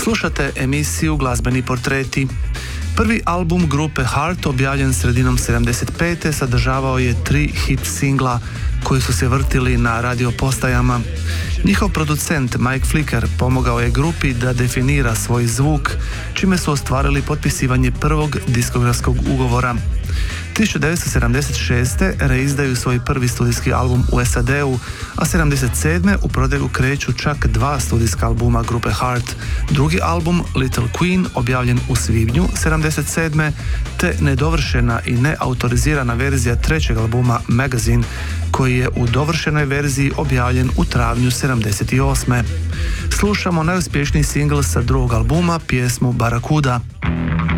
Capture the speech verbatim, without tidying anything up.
Slušate emisiju Glazbeni portreti. Prvi album grupe Heart, objavljen sredinom sedamdeset pete sadržavao je tri hit singla koji su se vrtili na radio postajama. Njihov producent Mike Flicker pomogao je grupi da definira svoj zvuk, čime su ostvarili potpisivanje prvog diskografskog ugovora. tisuću devetsto sedamdeset šeste reizdaju svoj prvi studijski album u S A D-u, a sedamdeset sedme u prodaju kreću čak dva studijska albuma grupe Heart. Drugi album Little Queen, objavljen u svibnju sedamdeset sedme, te nedovršena i neautorizirana verzija trećeg albuma Magazine, koji je u dovršenoj verziji objavljen u travnju sedamdeset osme. Slušamo najuspješniji singl sa drugog albuma, pjesmu Barracuda.